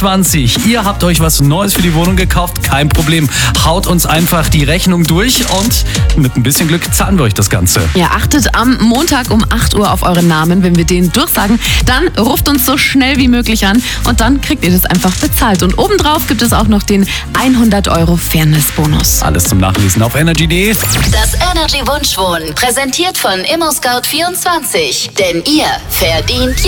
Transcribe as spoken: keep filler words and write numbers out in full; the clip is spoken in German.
vierundzwanzig. Ihr habt euch was Neues für die Wohnung gekauft, kein Problem. Haut uns einfach die Rechnung durch und mit ein bisschen Glück zahlen wir euch das Ganze. Ja, achtet am Montag um acht Uhr auf euren Namen. Wenn wir den durchsagen, dann ruft uns so schnell wie möglich an und dann kriegt ihr das einfach bezahlt. Und obendrauf gibt es auch noch den hundert Euro Fairness-Bonus. Alles zum Nachlesen auf energy punkt de. Das Energy Wunschwohnen, präsentiert von ImmoScout vierundzwanzig. Denn ihr verdient